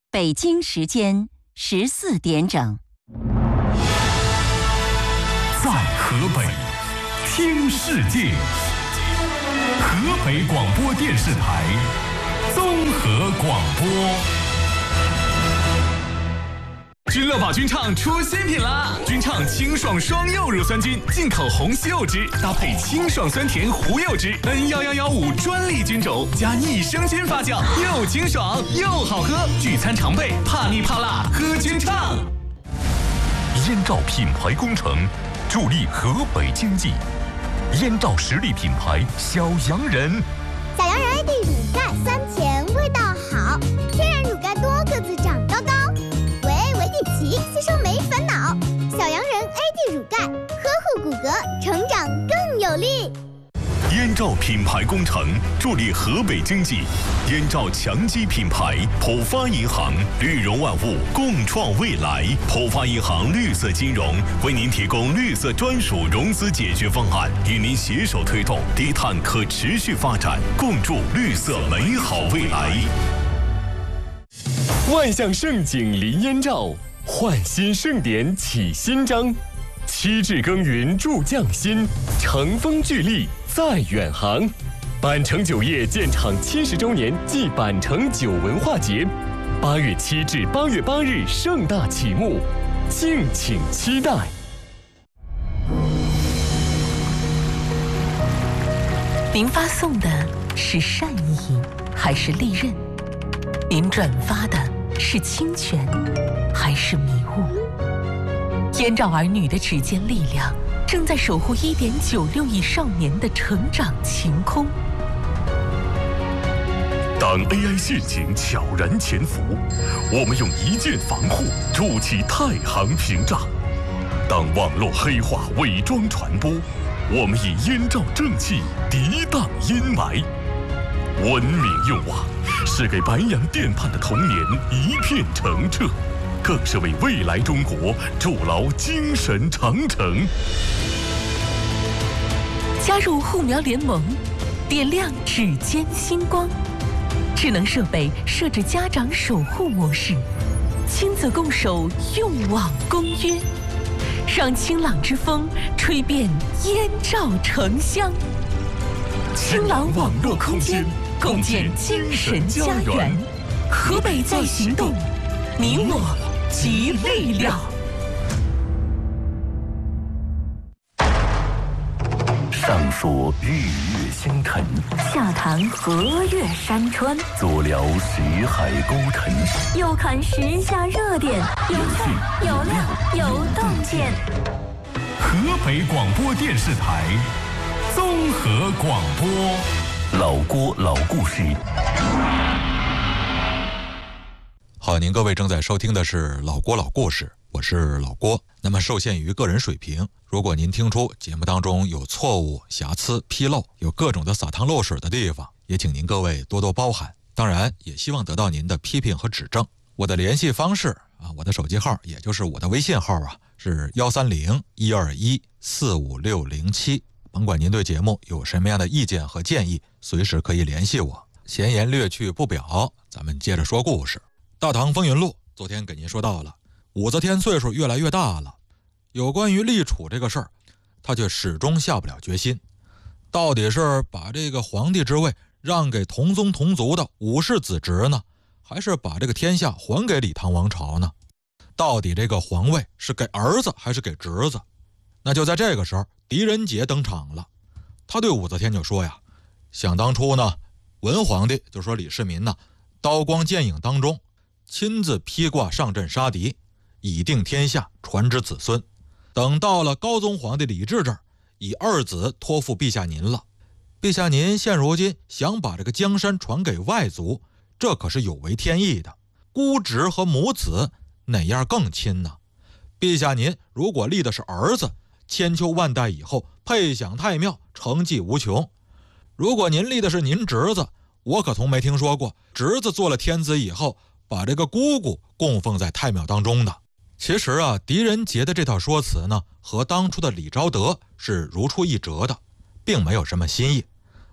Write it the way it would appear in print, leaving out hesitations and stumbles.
北京时间14点整。 在河北听世界，河北广播电视台综合广播。君乐宝君畅出新品啦！君畅清爽双柚乳酸菌，进口红西柚汁搭配清爽酸甜胡柚汁 ，N11115专利菌种加益生菌发酵，又清爽又好喝。聚餐常备，怕腻怕辣喝君畅。燕赵品牌工程助力河北经济，燕赵实力品牌小洋人。 小洋人 AD 乳钙酸甜味道好，天然乳钙多个子长高高，维地奇吸收没烦恼。小洋人 AD 乳钙呵护骨骼，成长更有力。 燕赵品牌工程助力河北经济，燕赵强基品牌，浦发银行绿融万物，共创未来。浦发银行绿色金融为您提供绿色专属融资解决方案，与您携手推动低碳可持续发展，共筑绿色美好未来。 万象盛景临燕赵，焕新盛典启新章。七至耕耘助匠心，乘风聚力在远航。板城酒业建厂70周年暨板城酒文化节，8月7至8月8日盛大启幕，敬请期待。 您发送的是善意还是利刃？您转发的是侵权还是迷雾？燕赵儿女的指尖力量正在守护1.96亿少年的成长晴空。 当 AI 陷阱悄然潜伏，我们用一键防护筑起太行屏障；当网络黑化伪装传播，我们以燕赵正气涤荡阴霾。文明用网是给白洋淀畔的童年一片澄澈，更是为未来中国筑牢精神长城。 加入护苗联盟，点亮指尖星光。智能设备设置家长守护模式，亲子共守用网公约，让清朗之风吹遍燕赵城乡。清朗网络空间，共建精神家园。河北在行动，你我集力量。 上溯日月星辰， 下谈河岳山川， 左聊识海沟沉， 右看时下热点，有趣有料有洞见。 河北广播电视台综合广播，老郭老故事。 好，您各位正在收听的是老郭老故事，我是老郭。那么受限于个人水平，如果您听出节目当中有错误、瑕疵、纰漏，有各种的洒汤漏水的地方，也请您各位多多包涵。当然也希望得到您的批评和指正。我的联系方式啊，我的手机号也就是我的微信号啊，是130-121-45607。甭管您对节目有什么样的意见和建议，随时可以联系我。闲言略去不表，咱们接着说故事。大唐风云录昨天给您说到了，武则天岁数越来越大了，有关于立储这个事儿，他却始终下不了决心。到底是把这个皇帝之位让给同宗同族的武氏子侄呢，还是把这个天下还给李唐王朝呢？到底这个皇位是给儿子还是给侄子？那就在这个时候，狄仁杰登场了。他对武则天就说呀，想当初呢，文皇帝就说李世民呢，刀光剑影当中亲自披挂上阵杀敌，以定天下，传之子孙。等到了高宗皇帝李治这儿，以二子托付陛下您了。陛下您现如今想把这个江山传给外族，这可是有违天意的。姑侄和母子哪样更亲呢？陛下您如果立的是儿子，千秋万代以后配享太庙，成绩无穷。如果您立的是您侄子，我可从没听说过侄子做了天子以后把这个姑姑供奉在太庙当中的。其实啊，狄仁杰的这套说辞呢，和当初的李昭德是如出一辙的，并没有什么新意。